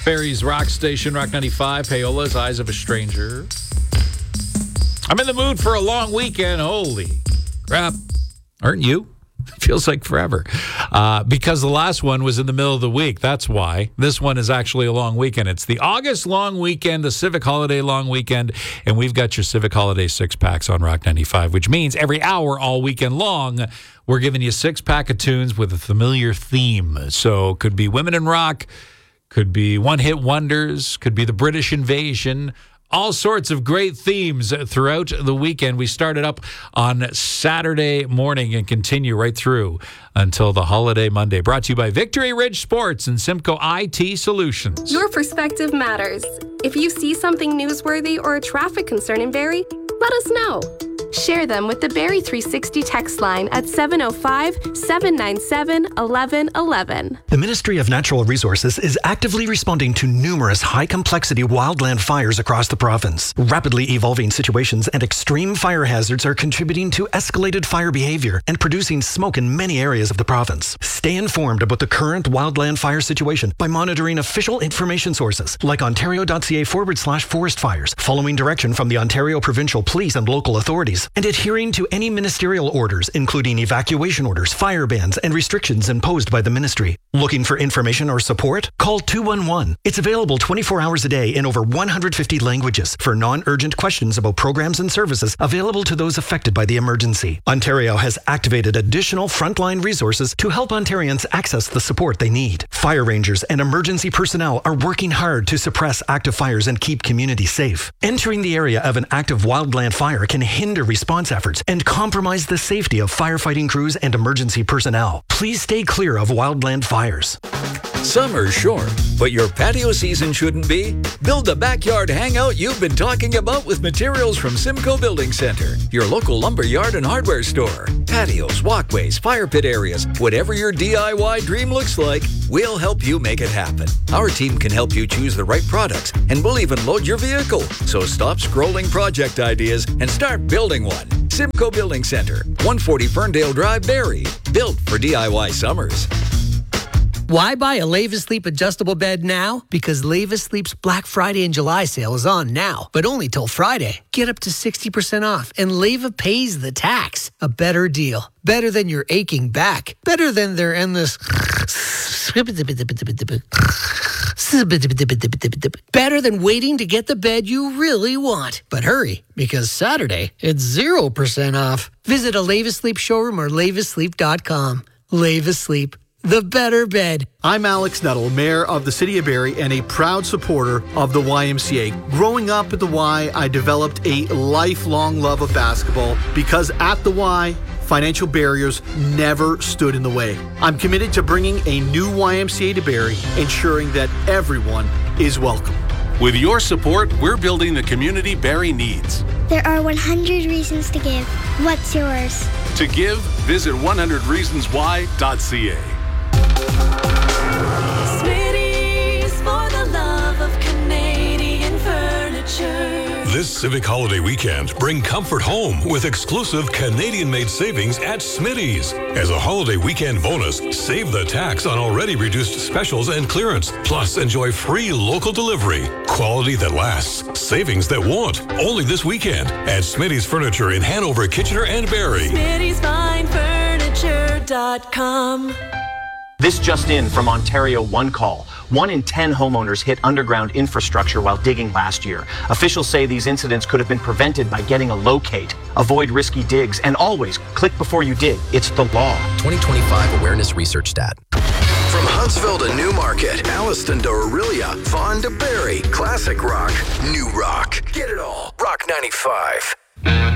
Barrie's Rock Station, Rock 95, Paola's Eyes of a Stranger. I'm in the mood for a long weekend. Holy crap. Aren't you? Feels like forever. Because the last one was in the middle of the week. That's why. This one is actually a long weekend. It's the August long weekend, the Civic Holiday long weekend, and we've got your Civic Holiday six-packs on Rock 95, which means every hour all weekend long, we're giving you a six-pack of tunes with a familiar theme. So could be Women in Rock, could be one-hit wonders, could be the British invasion, all sorts of great themes throughout the weekend. We started up on Saturday morning and continue right through until the holiday Monday. Brought to you by Victory Ridge Sports and Simcoe IT Solutions. Your perspective matters. If you see something newsworthy or a traffic concern in Barrie, let us know. Share them with the Barrie 360 text line at 705-797-1111. The Ministry of Natural Resources is actively responding to numerous high-complexity wildland fires across the province. Rapidly evolving situations and extreme fire hazards are contributing to escalated fire behavior and producing smoke in many areas of the province. Stay informed about the current wildland fire situation by monitoring official information sources like ontario.ca/forest fires, following direction from the Ontario Provincial Police and local authorities, and adhering to any ministerial orders, including evacuation orders, fire bans, and restrictions imposed by the ministry. Looking for information or support? Call 211. It's available 24 hours a day in over 150 languages for non-urgent questions about programs and services available to those affected by the emergency. Ontario has activated additional frontline resources to help Ontarians access the support they need. Fire rangers and emergency personnel are working hard to suppress active fires and keep communities safe. Entering the area of an active wildland fire can hinder response efforts and compromise the safety of firefighting crews and emergency personnel. Please stay clear of wildland fires. Summer's short, but your patio season shouldn't be. Build the backyard hangout you've been talking about with materials from Simcoe Building Center, your local lumberyard and hardware store. Patios, walkways, fire pit areas, whatever your DIY dream looks like, we'll help you make it happen. Our team can help you choose the right products, and we'll even load your vehicle. So stop scrolling project ideas and start building one. Simcoe Building Center, 140 Ferndale Drive, Barrie. Built for DIY summers. Why buy a Leva Sleep adjustable bed now? Because Leva Sleep's Black Friday and July sale is on now, but only till Friday. Get up to 60% off, and Leva pays the tax. A better deal. Better than your aching back. Better than their endless... Better than waiting to get the bed you really want. But hurry, because Saturday, it's 0% off. Visit a Leva Sleep showroom or levasleep.com. Leva Sleep. The better bed. I'm Alex Nuttall, Mayor of the City of Barrie and a proud supporter of the YMCA. Growing up at the Y, I developed a lifelong love of basketball because at the Y, financial barriers never stood in the way. I'm committed to bringing a new YMCA to Barrie, ensuring that everyone is welcome. With your support, we're building the community Barrie needs. There are 100 reasons to give. What's yours? To give, visit 100reasonswhy.ca. Smitty's for the love of Canadian furniture. This Civic Holiday weekend, bring comfort home with exclusive Canadian-made savings at Smitty's. As a holiday weekend bonus, save the tax on already reduced specials and clearance. Plus, enjoy free local delivery. Quality that lasts. Savings that won't. Only this weekend at Smitty's Furniture in Hanover, Kitchener, and Barrie. Smitty'sFineFurniture.com. This just in from Ontario One Call. 1 in 10 homeowners hit underground infrastructure while digging last year. Officials say these incidents could have been prevented by getting a locate. Avoid risky digs and always click before you dig. It's the law. 2025 Awareness Research Stat. From Huntsville to Newmarket, Alliston to Orillia, Vaughan to Barrie, classic rock, new rock. Get it all. Rock 95.